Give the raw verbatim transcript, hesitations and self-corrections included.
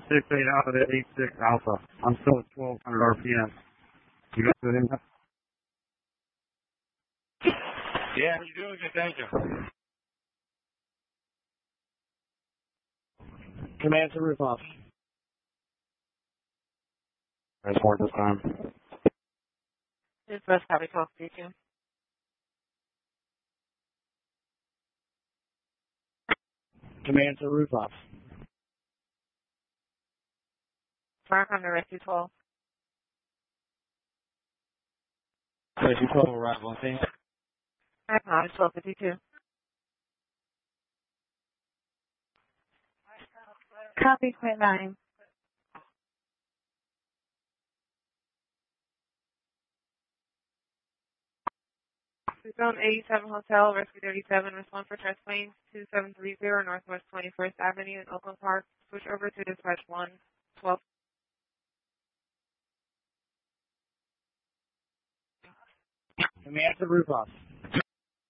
six eight Alpha to eight six Alpha. I'm still at twelve hundred R P M. You got that in? Yeah, you're doing good, thank you. Command to roof off. That's more this time. This bus copy twelve fifty-two. Command to roof off. five hundred rescue twelve. Rescue twelve arrival on scene. Acknowledge twelve fifty-two. Copy, quit line. Zone eighty-seven Hotel, Rescue thirty-seven, respond for test planes two seven three zero Northwest twenty-first Avenue in Oakland Park. Switch over to dispatch one twelve. Command to roof off.